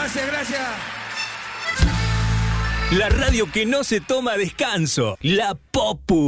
Gracias, gracias. La radio que no se toma descanso. La Popu.